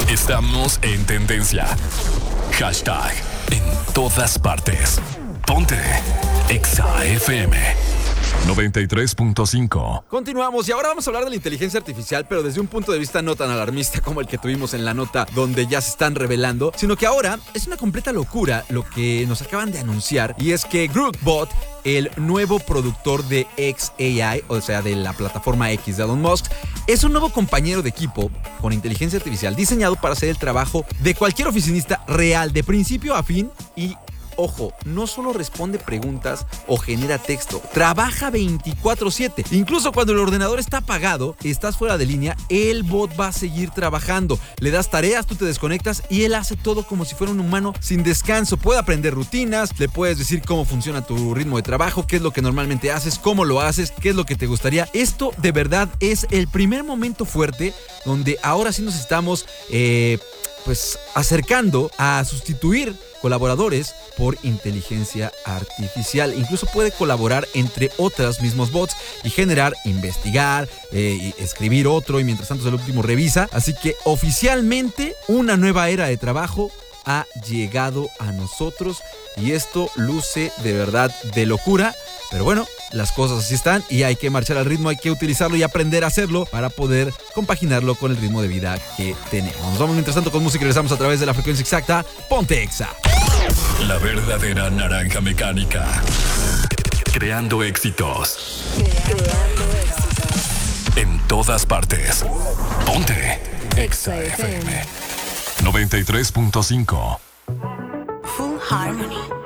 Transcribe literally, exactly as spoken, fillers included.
Estamos en tendencia. Hashtag en todas partes. Ponte Exa F M noventa y tres punto cinco. Continuamos y ahora vamos a hablar de la inteligencia artificial, pero desde un punto de vista no tan alarmista como el que tuvimos en la nota donde ya se están revelando, sino que ahora es una completa locura lo que nos acaban de anunciar, y es que Grokbot, el nuevo productor de X A I, o sea, de la plataforma X de Elon Musk, es un nuevo compañero de equipo con inteligencia artificial diseñado para hacer el trabajo de cualquier oficinista real, de principio a fin. Y ojo, no solo responde preguntas o genera texto, trabaja veinticuatro siete. Incluso cuando el ordenador está apagado, estás fuera de línea, el bot va a seguir trabajando. Le das tareas, tú te desconectas y él hace todo como si fuera un humano sin descanso. Puede aprender rutinas, le puedes decir cómo funciona tu ritmo de trabajo, qué es lo que normalmente haces, cómo lo haces, qué es lo que te gustaría. Esto de verdad es el primer momento fuerte donde ahora sí nos estamos eh, pues acercando a sustituir colaboradores por inteligencia artificial. Incluso puede colaborar entre otros mismos bots y generar, investigar, eh, y escribir otro, y mientras tanto el último revisa. Así que oficialmente una nueva era de trabajo ha llegado a nosotros y esto luce de verdad de locura. Pero bueno, las cosas así están y hay que marchar al ritmo, hay que utilizarlo y aprender a hacerlo para poder compaginarlo con el ritmo de vida que tenemos. Nos vamos mientras tanto con música y regresamos a través de la frecuencia exacta. Ponte Exa. La verdadera naranja mecánica. Creando éxitos. Creando éxitos. En todas partes. Ponte Exa F M noventa y tres punto cinco. Full Harmony.